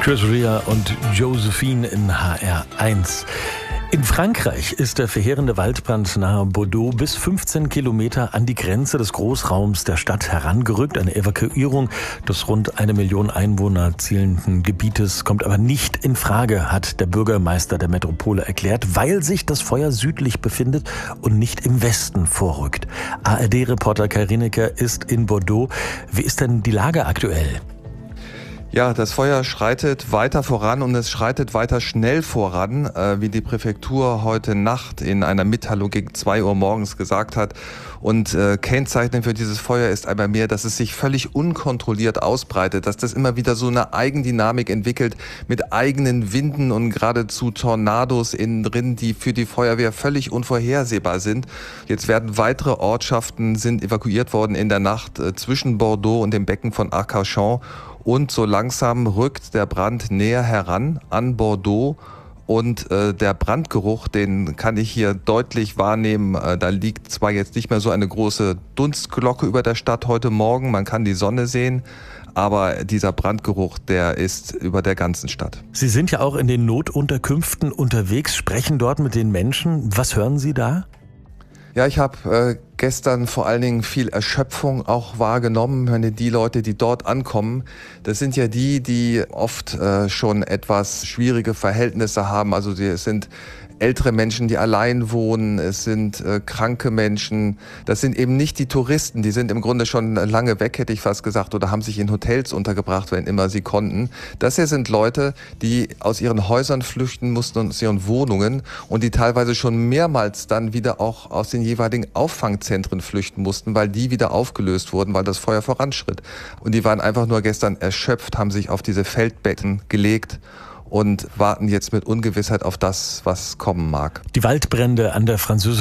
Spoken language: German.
Chris Rea und Josephine in HR1. In Frankreich ist der verheerende Waldbrand nahe Bordeaux bis 15 Kilometer an die Grenze des Großraums der Stadt herangerückt. Eine Evakuierung des rund 1 Million Einwohner zielenden Gebietes kommt aber nicht in Frage, hat der Bürgermeister der Metropole erklärt, weil sich das Feuer südlich befindet und nicht im Westen vorrückt. ARD-Reporter Kai Rineker ist in Bordeaux. Wie ist denn die Lage aktuell? Ja, das Feuer schreitet weiter voran und es schreitet weiter schnell voran, wie die Präfektur heute Nacht in einer Mitteilung gegen 2 Uhr morgens gesagt hat. Und kennzeichnend für dieses Feuer ist einmal mehr, dass es sich völlig unkontrolliert ausbreitet, dass das immer wieder so eine Eigendynamik entwickelt mit eigenen Winden und geradezu Tornados innen drin, die für die Feuerwehr völlig unvorhersehbar sind. Jetzt werden weitere Ortschaften sind evakuiert worden in der Nacht zwischen Bordeaux und dem Becken von Arcachon. Und so langsam rückt der Brand näher heran an Bordeaux. Und der Brandgeruch, den kann ich hier deutlich wahrnehmen. Da liegt zwar jetzt nicht mehr so eine große Dunstglocke über der Stadt heute Morgen, man kann die Sonne sehen, aber dieser Brandgeruch, der ist über der ganzen Stadt. Sie sind ja auch in den Notunterkünften unterwegs, sprechen dort mit den Menschen. Was hören Sie da? Ja, ich habe gestern vor allen Dingen viel Erschöpfung auch wahrgenommen. Die Leute, die dort ankommen, das sind ja die oft schon etwas schwierige Verhältnisse haben. Also es sind ältere Menschen, die allein wohnen, es sind kranke Menschen. Das sind eben nicht die Touristen, die sind im Grunde schon lange weg, hätte ich fast gesagt, oder haben sich in Hotels untergebracht, wenn immer sie konnten. Das hier sind Leute, die aus ihren Häusern flüchten mussten, aus ihren Wohnungen und die teilweise schon mehrmals dann wieder auch aus den jeweiligen Auffangzentren flüchten mussten, weil die wieder aufgelöst wurden, weil das Feuer voranschritt. Und die waren einfach nur gestern erschöpft, haben sich auf diese Feldbetten gelegt und warten jetzt mit Ungewissheit auf das, was kommen mag. Die Waldbrände an der französischen